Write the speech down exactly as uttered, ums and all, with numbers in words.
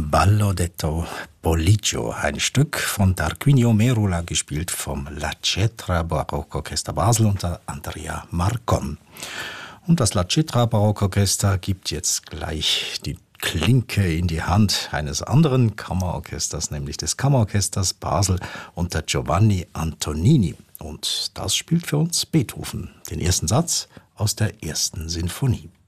Ballo detto Policcio, ein Stück von Tarquinio Merula, gespielt vom La Cetra Barockorchester Basel unter Andrea Marcon. Und das La Cetra Barockorchester gibt jetzt gleich die Klinke in die Hand eines anderen Kammerorchesters, nämlich des Kammerorchesters Basel unter Giovanni Antonini. Und das spielt für uns Beethoven, den ersten Satz aus der ersten Sinfonie.